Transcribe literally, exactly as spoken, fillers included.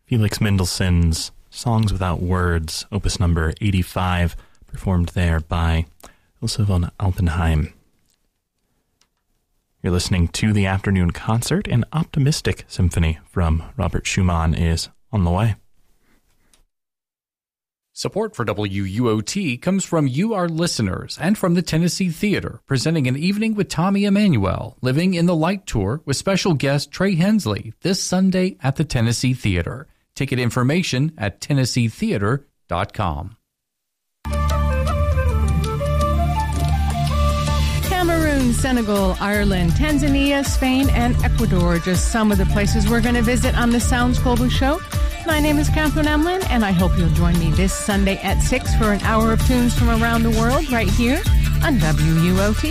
Felix Mendelssohn's Songs Without Words, opus number eighty-five, performed there by Ilse von Alpenheim. You're listening to the afternoon concert. An optimistic symphony from Robert Schumann is on the way. Support for W U O T comes from you, our listeners, and from the Tennessee Theater, presenting an evening with Tommy Emmanuel, Living in the Light Tour, with special guest Trey Hensley, this Sunday at the Tennessee Theater. Ticket information at tennessee theater dot com. Cameroon, Senegal, Ireland, Tanzania, Spain, and Ecuador, just some of the places we're going to visit on the Sounds Global Show. My name is Catherine Emlin, and I hope you'll join me this Sunday at six for an hour of tunes from around the world right here on W U O T.